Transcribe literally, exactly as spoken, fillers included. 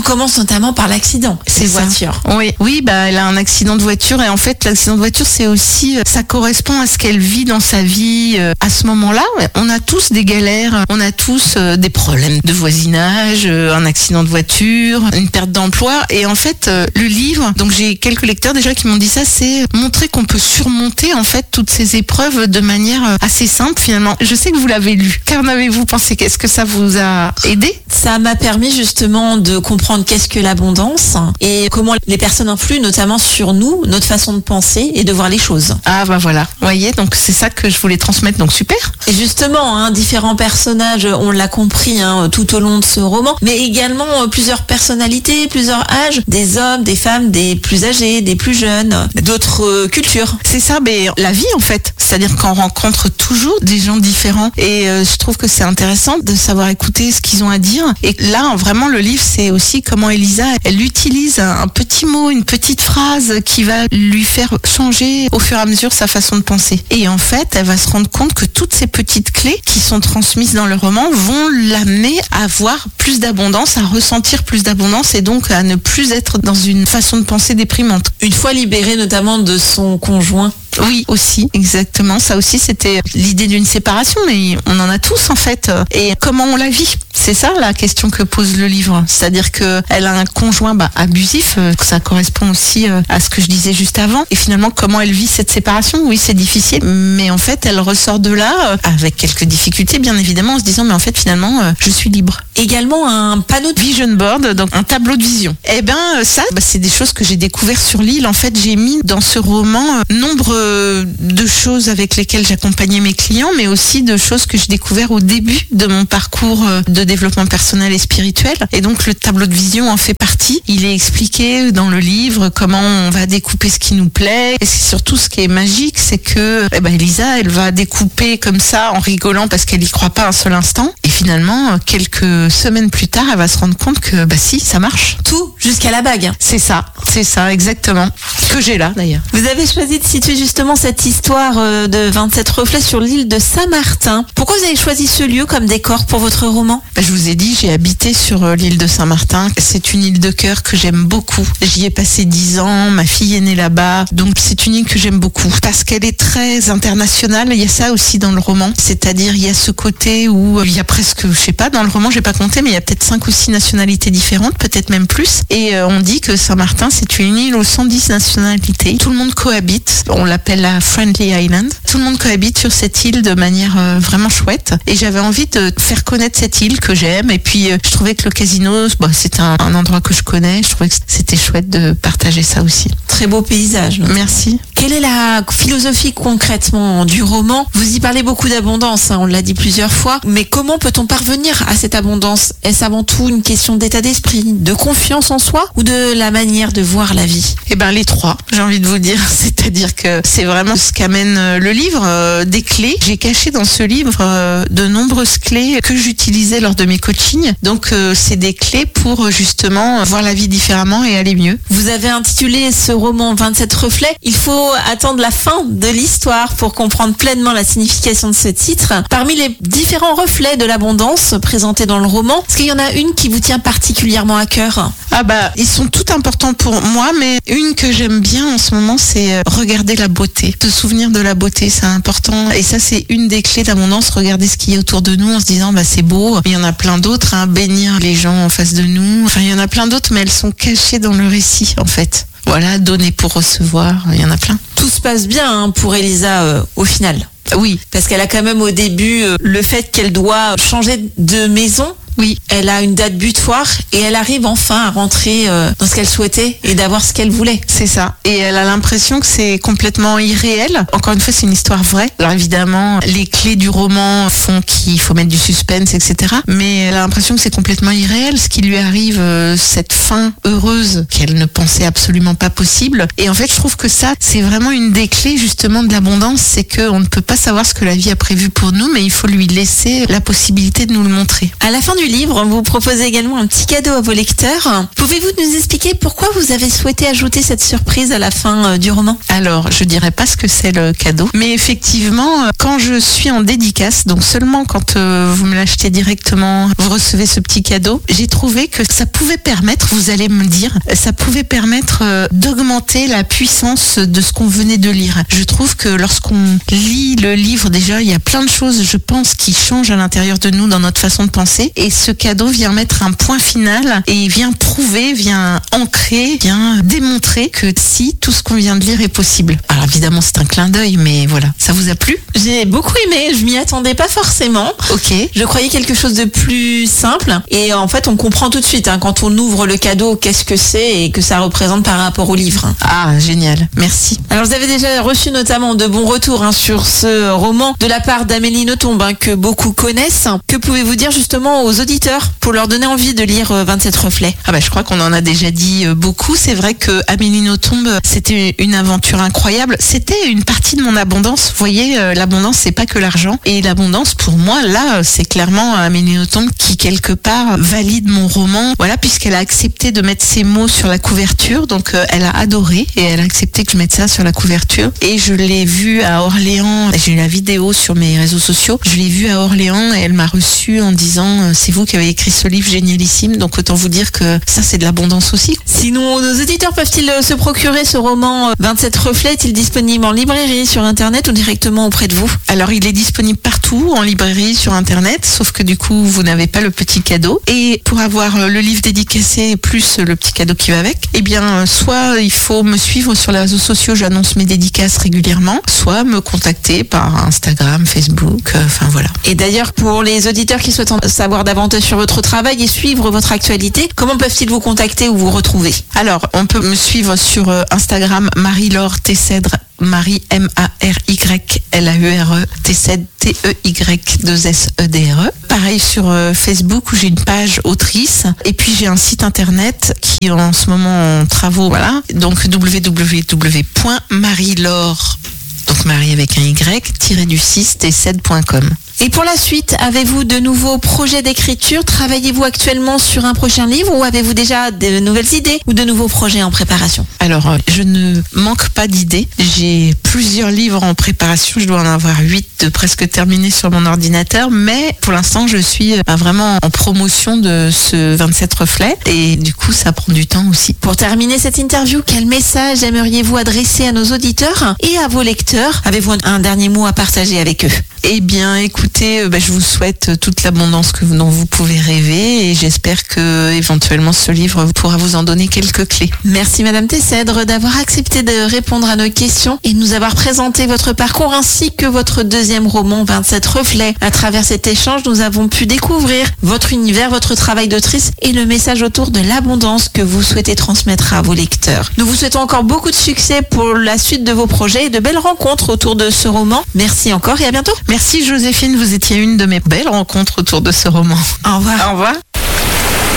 commence notamment par l'accident, C'est cette ça. voiture. Oui, oui, bah elle a un accident de voiture et en fait l'accident de voiture c'est aussi, euh, ça correspond à ce qu'elle vit dans sa vie euh, à ce moment-là. On a tous des galères, on a tous euh, des problèmes de voisinage, euh, un accident de voiture, une perte d'emploi et en fait euh, le livre, donc j'ai quelques lecteurs déjà qui m'ont dit ça, c'est montrer qu'on peut surmonter en fait toutes ces épreuves de manière euh, assez simple finalement. Je sais que vous l'avez lu. Qu'en avez-vous pensé? Est-ce que ça vous a aidé? Ça m'a permis justement de comprendre qu'est-ce que l'abondance et comment les personnes influent notamment sur nous, notre façon de penser et de voir les choses. Ah bah voilà, vous voyez, donc c'est ça que je voulais transmettre, donc super. Et justement, hein, différents personnages, on l'a compris hein, tout au long de ce roman, mais également euh, plusieurs personnalités, plusieurs âges, des hommes, des femmes, des plus âgés, des plus jeunes, d'autres euh, cultures. C'est ça, mais la vie en fait. C'est-à-dire qu'on rencontre toujours des gens différents et euh, je trouve que c'est intéressant de savoir écouter ce qu'ils ont à dire. Et là, vraiment, le livre, c'est aussi comment Elisa, elle utilise un, un petit mot, une petite phrase qui va lui faire changer au fur et à mesure sa façon de penser. Et en fait, elle va se rendre compte que toutes ces petites clés qui sont transmises dans le roman vont l'amener à avoir plus d'abondance, à ressentir plus d'abondance et donc à ne plus être dans une façon de penser déprimante. Une fois libérée notamment de son conjoint. Oui, aussi, exactement. Ça aussi, c'était l'idée d'une séparation, mais on en a tous en fait. Et comment on la vit? C'est ça la question que pose le livre. C'est-à-dire qu'elle a un conjoint bah, abusif, euh, ça correspond aussi euh, à ce que je disais juste avant. Et finalement, comment elle vit cette séparation? Oui, c'est difficile, mais en fait, elle ressort de là euh, avec quelques difficultés, bien évidemment, en se disant, mais en fait, finalement, euh, je suis libre. Également un panneau de Vision board, donc un tableau de vision. Eh ben euh, ça, bah, c'est des choses que j'ai découvert sur l'île. En fait, j'ai mis dans ce roman euh, nombre euh, de choses avec lesquelles j'accompagnais mes clients, mais aussi de choses que j'ai découvert au début de mon parcours euh, de développement personnel et spirituel. Et donc le tableau de vision en fait partie. Il est expliqué dans le livre comment on va découper ce qui nous plaît. Et c'est surtout ce qui est magique, c'est que eh ben, Elisa, elle va découper comme ça en rigolant parce qu'elle y croit pas un seul instant. Et finalement, quelques semaines plus tard, elle va se rendre compte que bah si, ça marche. tout jusqu'à la bague. C'est ça, c'est ça, exactement. Que j'ai là d'ailleurs. Vous avez choisi de situer justement cette histoire euh, de vingt-sept reflets sur l'île de Saint-Martin. Pourquoi vous avez choisi ce lieu comme décor pour votre roman? Bah, je vous ai dit, j'ai habité sur euh, l'île de Saint-Martin. C'est une île de cœur que j'aime beaucoup. J'y ai passé dix ans, ma fille est née là-bas. Donc c'est une île que j'aime beaucoup parce qu'elle est très internationale. Il y a ça aussi dans le roman. C'est-à-dire, il y a ce côté où euh, il y a presque, je sais pas, dans le roman, j'ai pas compté, mais il y a peut-être cinq ou six nationalités différentes, peut-être même plus. Et euh, on dit que Saint-Martin, c'est une île aux cent dix nationalités. Tout le monde cohabite. On l'appelle la Friendly Island. Tout le monde cohabite sur cette île de manière euh, vraiment chouette. Et j'avais envie de faire connaître cette île que j'aime. Et puis, euh, je trouvais que le casino, bah, c'est un, un endroit que je connais. Je trouvais que c'était chouette de partager ça aussi. Très beau paysage. Merci. Quelle est la philosophie concrètement du roman? Vous y parlez beaucoup d'abondance, hein, on l'a dit plusieurs fois. Mais comment peut-on parvenir à cette abondance? Est-ce avant tout une question d'état d'esprit, de confiance en soi ou de la manière de voir la vie? Eh ben les trois, j'ai envie de vous dire. C'est-à-dire que c'est vraiment ce qu'amène euh, le livre, euh, des clés. J'ai caché dans ce livre euh, de nombreuses clés que j'utilisais lors de mes coachings. Donc euh, c'est des clés pour euh, justement voir la vie différemment et aller mieux. Vous avez intitulé ce roman vingt-sept reflets. Il faut attendre la fin de l'histoire pour comprendre pleinement la signification de ce titre. Parmi les différents reflets de l'abondance présentés dans le roman, est-ce qu'il y en a une qui vous tient particulièrement à cœur? Ah bah, ils sont tout importants pour moi, mais une que j'aime bien en ce moment, c'est euh, regarder la beauté. Se souvenir de la beauté, c'est important. Et ça, c'est une des clés d'abondance. Regarder ce qu'il y a autour de nous en se disant, bah c'est beau. Il y en a plein d'autres, hein, bénir les gens en face de nous. Enfin, il y en a plein d'autres, mais elles sont cachées dans le récit, en fait. Voilà, donner pour recevoir, il y en a plein. Tout se passe bien hein, pour Elisa euh, au final. Oui. Parce qu'elle a quand même au début euh, le fait qu'elle doit changer de maison. Oui. Elle a une date butoir et elle arrive enfin à rentrer euh, dans ce qu'elle souhaitait et d'avoir ce qu'elle voulait. C'est ça. Et elle a l'impression que c'est complètement irréel. Encore une fois, c'est une histoire vraie. Alors évidemment, les clés du roman font qu'il faut mettre du suspense, et cetera. Mais elle a l'impression que c'est complètement irréel. Ce qui lui arrive, euh, cette fin heureuse qu'elle ne pensait absolument pas possible. Et en fait, je trouve que ça, c'est vraiment une des clés justement de l'abondance. C'est qu'on ne peut pas savoir ce que la vie a prévu pour nous, mais il faut lui laisser la possibilité de nous le montrer. À la fin du livre, vous proposez également un petit cadeau à vos lecteurs. Pouvez-vous nous expliquer pourquoi vous avez souhaité ajouter cette surprise à la fin du roman ? Alors, je dirais pas ce que c'est le cadeau, mais effectivement, quand je suis en dédicace, donc seulement quand euh, vous me l'achetez directement, vous recevez ce petit cadeau, j'ai trouvé que ça pouvait permettre, vous allez me dire, ça pouvait permettre euh, d'augmenter la puissance de ce qu'on venait de lire. Je trouve que lorsqu'on lit le livre, déjà, il y a plein de choses, je pense, qui changent à l'intérieur de nous dans notre façon de penser, et ce cadeau vient mettre un point final et vient prouver, vient ancrer, vient démontrer que si tout ce qu'on vient de lire est possible. Alors évidemment, c'est un clin d'œil, mais voilà. Ça vous a plu ? J'ai beaucoup aimé, je m'y attendais pas forcément. Ok. Je croyais quelque chose de plus simple et en fait on comprend tout de suite hein, quand on ouvre le cadeau qu'est-ce que c'est et que ça représente par rapport au livre. Ah génial, merci. Alors vous avez déjà reçu notamment de bons retours hein, sur ce roman de la part d'Amélie Nothomb hein, que beaucoup connaissent. Que pouvez-vous dire justement aux auditeurs pour leur donner envie de lire euh, vingt-sept reflets ? Ah bah je crois qu'on en a déjà dit euh, beaucoup. C'est vrai que Amélie Nothomb, c'était une aventure incroyable. C'était une partie de mon abondance. Vous voyez, euh, l'abondance c'est pas que l'argent. Et l'abondance pour moi là, c'est clairement Amélie Nothomb qui quelque part valide mon roman. Voilà, puisqu'elle a accepté de mettre ses mots sur la couverture. Donc euh, elle a adoré et elle a accepté que je mette ça sur la couverture. Et je l'ai vu à Orléans. J'ai eu la vidéo sur mes réseaux sociaux. Je l'ai vu à Orléans et elle m'a reçu en disant euh, c'est vous qui avez écrit ce livre génialissime. Donc autant vous dire que ça c'est de l'abondance aussi. Sinon, nos auditeurs peuvent-ils se procurer ce roman vingt-sept reflets ? Est-il disponible en librairie, sur internet ou directement auprès de vous ? Alors il est disponible partout, en librairie, sur internet, sauf que du coup vous n'avez pas le petit cadeau. Et pour avoir le livre dédicacé plus le petit cadeau qui va avec, eh bien soit il faut me suivre sur les réseaux sociaux, j'annonce mes dédicaces régulièrement, soit me contacter par Instagram, Facebook, euh, enfin voilà. Et d'ailleurs pour les auditeurs qui souhaitent en savoir davantage sur votre travail et suivre votre actualité, comment peuvent-ils vous contacter ou vous retrouver ? Alors on peut me suivre sur euh, Instagram Marie-Laure Tessèdre, Marie M A R Y L A U R E, Tessèdre T E Y deux S E D R E. Pareil sur euh, Facebook où j'ai une page autrice et puis j'ai un site internet qui est en ce moment en travaux, voilà. Donc w w w point marie-laure, donc Marie avec un Y, tiré du six, tessèdre point com. Et pour la suite, avez-vous de nouveaux projets d'écriture ? Travaillez-vous actuellement sur un prochain livre ou avez-vous déjà de nouvelles idées ou de nouveaux projets en préparation ? Alors, je ne manque pas d'idées. J'ai plusieurs livres en préparation. Je dois en avoir huit de presque terminés sur mon ordinateur. Mais pour l'instant, je suis vraiment en promotion de ce vingt-sept reflets. Et du coup, ça prend du temps aussi. Pour terminer cette interview, quel message aimeriez-vous adresser à nos auditeurs et à vos lecteurs ? Avez-vous un dernier mot à partager avec eux ? Eh bien, écoutez, bah, je vous souhaite toute l'abondance que, dont vous pouvez rêver et j'espère que éventuellement ce livre pourra vous en donner quelques clés. Merci Madame Tessèdre d'avoir accepté de répondre à nos questions et de nous avoir présenté votre parcours ainsi que votre deuxième roman vingt-sept reflets. À travers cet échange, nous avons pu découvrir votre univers, votre travail d'autrice et le message autour de l'abondance que vous souhaitez transmettre à vos lecteurs. Nous vous souhaitons encore beaucoup de succès pour la suite de vos projets et de belles rencontres autour de ce roman. Merci encore et à bientôt. Merci Joséphine, vous étiez une de mes belles rencontres autour de ce roman. Au revoir. Au revoir.